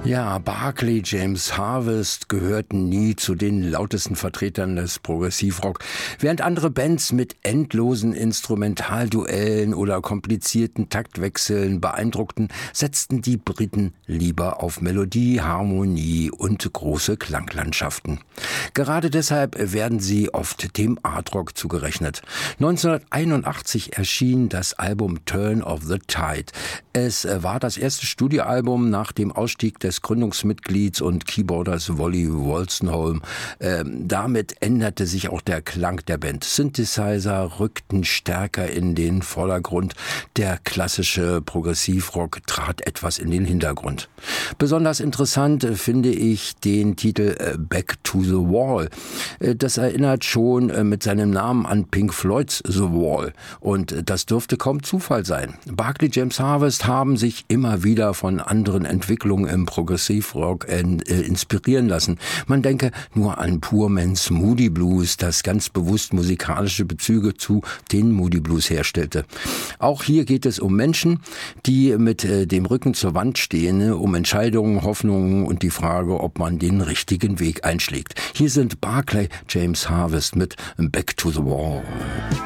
Ja, Barclay James Harvest gehörten nie zu den lautesten Vertretern des Progressivrock. Während andere Bands mit endlosen Instrumentalduellen oder komplizierten Taktwechseln beeindruckten, setzten die Briten lieber auf Melodie, Harmonie und große Klanglandschaften. Gerade deshalb werden sie oft dem Artrock zugerechnet. 1981 erschien das Album Turn of the Tide. Es war das erste Studioalbum nach dem Ausstieg des Gründungsmitglieds und Keyboarders Wally Wolstenholme. Damit änderte sich auch der Klang der Band. Synthesizer rückten stärker in den Vordergrund. Der klassische Progressivrock trat etwas in den Hintergrund. Besonders interessant finde ich den Titel Back to the Wall. Das erinnert schon mit seinem Namen an Pink Floyds The Wall. Und das dürfte kaum Zufall sein. Barclay James Harvest haben sich immer wieder von anderen Entwicklungen im Progressivrock inspirieren lassen. Man denke nur an Poor Man's Moody Blues, das ganz bewusst musikalische Bezüge zu den Moody Blues herstellte. Auch hier geht es um Menschen, die mit dem Rücken zur Wand stehen, um Entscheidungen, Hoffnungen und die Frage, ob man den richtigen Weg einschlägt. Hier sind Barclay James Harvest mit Back to the Wall.